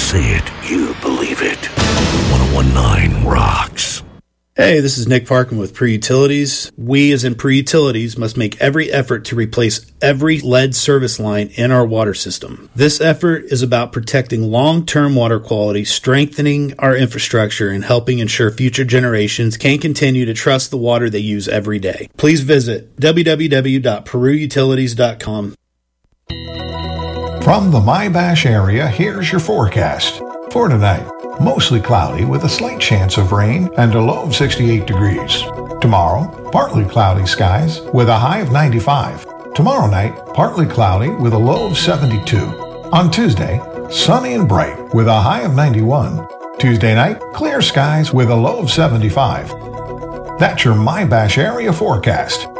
say it, you believe it. 1019 rocks. Hey, this is Nick Parkin with Pre-Utilities. We, as in Pre-Utilities, must make every effort to replace every lead service line in our water system. This effort is about protecting long-term water quality, strengthening our infrastructure, and helping ensure future generations can continue to trust the water they use every day. Please visit www.peruutilities.com. From the Mybash area, here's your forecast. For tonight, mostly cloudy with a slight chance of rain and a low of 68 degrees. Tomorrow, partly cloudy skies with a high of 95. Tomorrow night, partly cloudy with a low of 72. On Tuesday, sunny and bright with a high of 91. Tuesday night, clear skies with a low of 75. That's your Mybash area forecast.